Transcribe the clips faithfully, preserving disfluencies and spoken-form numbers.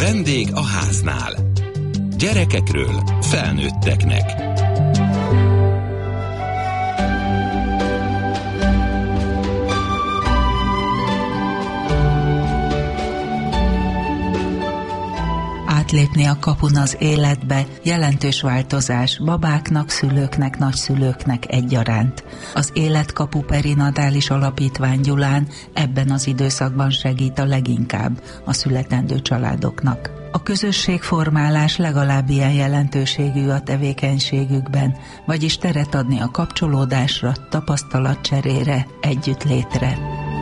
Vendég a háznál. Gyerekekről felnőtteknek. Átlépni a kapun az életbe, jelentős változás babáknak, szülőknek, nagyszülőknek egyaránt. Az Életkapu Perinatális Alapítvány Gyulán ebben az időszakban segít a leginkább a születendő családoknak. A közösségformálás legalább ilyen jelentőségű a tevékenységükben, vagyis teret adni a kapcsolódásra, tapasztalatcserére, együttlétre.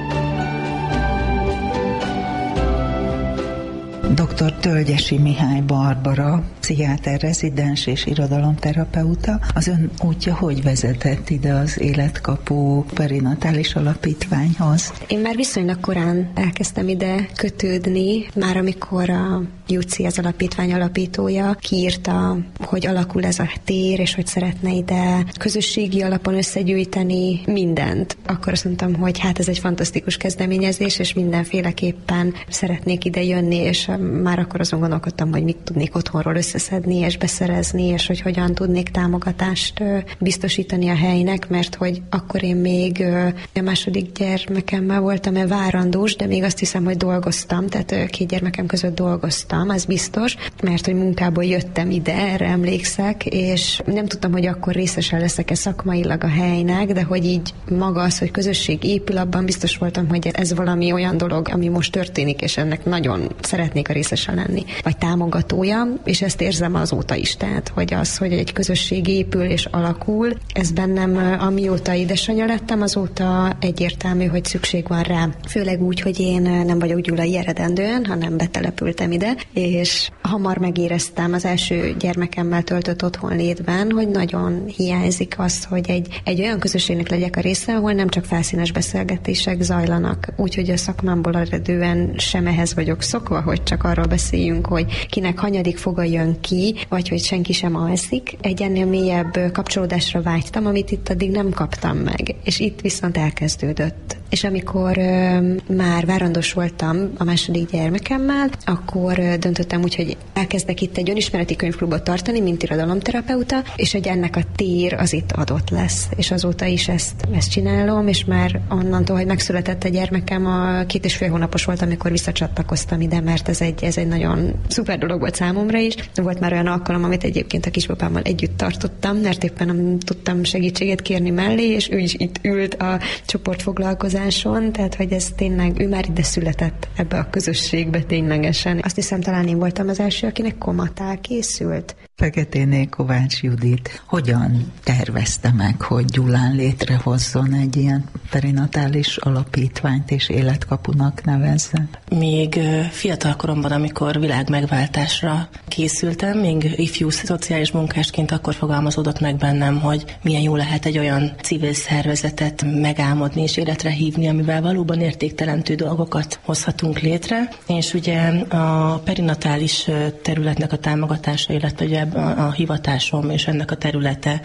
doktor Tölgyesi Mihály Barbara, pszichiáter rezidens és irodalomterapeuta. Az ön útja hogy vezetett ide az Életkapu Perinatális Alapítványhoz? Én már viszonylag korán elkezdtem ide kötődni, már amikor a Júci, az alapítvány alapítója, kiírta, hogy alakul ez a tér, és hogy szeretne ide közösségi alapon összegyűjteni mindent. Akkor azt mondtam, hogy hát ez egy fantasztikus kezdeményezés, és mindenféleképpen szeretnék ide jönni, és már akkor azon gondolkodtam, hogy mit tudnék otthonról összeszedni és beszerezni, és hogy hogyan tudnék támogatást biztosítani a helynek, mert hogy akkor én még a második gyermekemmel voltam-e várandós, de még azt hiszem, hogy dolgoztam, tehát két gyermekem között dolgoztam, az biztos, mert hogy munkából jöttem ide, erre emlékszek, és nem tudtam, hogy akkor részesen leszek-e szakmailag a helynek, de hogy így maga az, hogy közösség épül, abban biztos voltam, hogy ez valami olyan dolog, ami most történik, és ennek nagyon szeretnék a részese lenni, vagy támogatója, és ezt érzem azóta is, tehát, hogy az, hogy egy közösség épül és alakul, ez bennem, amióta édesanyja lettem, azóta egyértelmű, hogy szükség van rá. Főleg úgy, hogy én nem vagyok gyulai eredendően, hanem betelepültem ide, és hamar megéreztem az első gyermekemmel töltött otthonlétben, hogy nagyon hiányzik az, hogy egy, egy olyan közösségnek legyek a része, ahol nem csak felszínes beszélgetések zajlanak, úgyhogy a szakmámból eredően sem ehhez vagyok szokva, hogy csak arról beszéljünk, hogy kinek hanyadik foga jön ki, vagy hogy senki sem alszik. Egy ennél mélyebb kapcsolódásra vágytam, amit itt addig nem kaptam meg. És itt viszont elkezdődött. És amikor ö, már várandós voltam a második gyermekemmel, akkor ö, döntöttem úgy, hogy elkezdek itt egy önismereti könyvklubot tartani, mint irodalomterapeuta, és hogy ennek a tér az itt adott lesz. És azóta is ezt, ezt csinálom, és már onnantól, hogy megszületett a gyermekem, a két és fél hónapos volt, amikor visszacsatlakoztam ide, mert ez egy, ez egy nagyon szuper dolog volt számomra is. Volt már olyan alkalom, amit egyébként a kisbabámmal együtt tartottam, mert éppen nem tudtam segítséget kérni mellé, és ő is itt ült a csoportfoglalkozáson, tehát hogy ez tényleg, ő már ide született ebbe a közösségbe ténylegesen. Azt hiszem, talán én voltam az első, akinek komatál készült. Feketéné Kovács Judit hogyan tervezte meg, hogy Gyulán létrehozzon egy ilyen perinatális alapítványt és Életkapunak nevezze? Még fiatal koromban, amikor világmegváltásra készültem, még ifjú szociális munkásként akkor fogalmazódott meg bennem, hogy milyen jó lehet egy olyan civil szervezetet megálmodni és életre hívni, amivel valóban értékteremtő dolgokat hozhatunk létre. És ugye a perinatális területnek a támogatása, illetve ugye a hivatásom és ennek a területe